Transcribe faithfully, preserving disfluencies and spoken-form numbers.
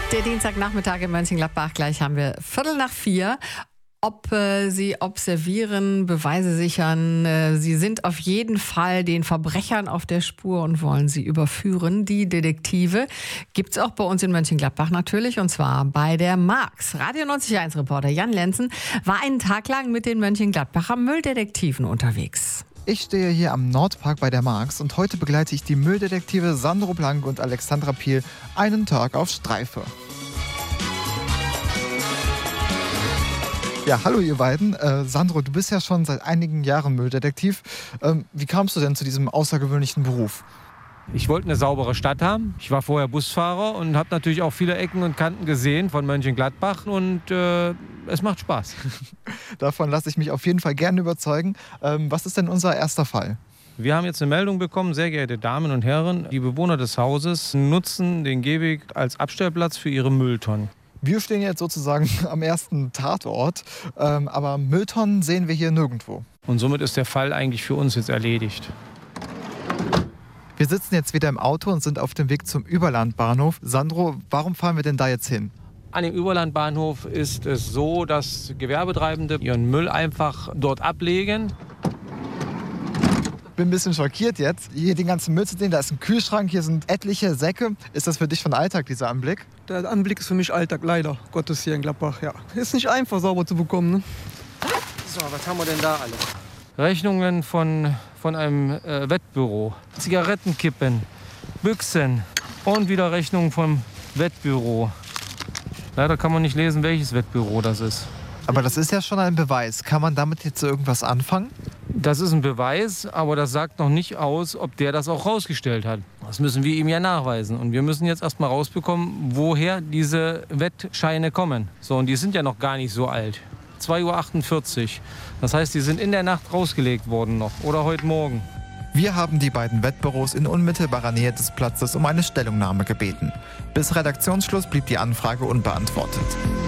Der Dienstagnachmittag in Mönchengladbach, gleich haben wir Viertel nach vier. Ob äh, Sie observieren, Beweise sichern, äh, Sie sind auf jeden Fall den Verbrechern auf der Spur und wollen sie überführen. Die Detektive gibt's auch bei uns in Mönchengladbach natürlich, und zwar bei der Marx. Radio neunzig Komma eins Reporter Jan Lenzen war einen Tag lang mit den Mönchengladbacher Mülldetektiven unterwegs. Ich stehe hier am Nordpark bei der Marx und heute begleite ich die Mülldetektive Sandro Blank und Alexandra Piel einen Tag auf Streife. Ja, hallo ihr beiden. Äh, Sandro, du bist ja schon seit einigen Jahren Mülldetektiv. Ähm, wie kamst du denn zu diesem außergewöhnlichen Beruf? Ich wollte eine saubere Stadt haben. Ich war vorher Busfahrer und habe natürlich auch viele Ecken und Kanten gesehen von Mönchengladbach und äh, es macht Spaß. Davon lasse ich mich auf jeden Fall gerne überzeugen. Ähm, was ist denn unser erster Fall? Wir haben jetzt eine Meldung bekommen, sehr geehrte Damen und Herren, die Bewohner des Hauses nutzen den Gehweg als Abstellplatz für ihre Mülltonnen. Wir stehen jetzt sozusagen am ersten Tatort, ähm, aber Mülltonnen sehen wir hier nirgendwo. Und somit ist der Fall eigentlich für uns jetzt erledigt. Wir sitzen jetzt wieder im Auto und sind auf dem Weg zum Überlandbahnhof. Sandro, warum fahren wir denn da jetzt hin? An dem Überlandbahnhof ist es so, dass Gewerbetreibende ihren Müll einfach dort ablegen. Ich bin ein bisschen schockiert jetzt, hier den ganzen Müll zu sehen. Da ist ein Kühlschrank, hier sind etliche Säcke. Ist das für dich von Alltag, dieser Anblick? Der Anblick ist für mich Alltag, leider Gottes hier in Gladbach. Ja. Ist nicht einfach sauber zu bekommen. Ne? So, was haben wir denn da alles? Rechnungen von, von einem äh, Wettbüro, Zigarettenkippen, Büchsen und wieder Rechnungen vom Wettbüro. Leider kann man nicht lesen, welches Wettbüro das ist. Aber das ist ja schon ein Beweis. Kann man damit jetzt irgendwas anfangen? Das ist ein Beweis, aber das sagt noch nicht aus, ob der das auch rausgestellt hat. Das müssen wir ihm ja nachweisen. Und wir müssen jetzt erst mal rausbekommen, woher diese Wettscheine kommen. So, und die sind ja noch gar nicht so alt. zwei Uhr achtundvierzig. Das heißt, die sind in der Nacht rausgelegt worden noch oder heute Morgen. Wir haben die beiden Wettbüros in unmittelbarer Nähe des Platzes um eine Stellungnahme gebeten. Bis Redaktionsschluss blieb die Anfrage unbeantwortet.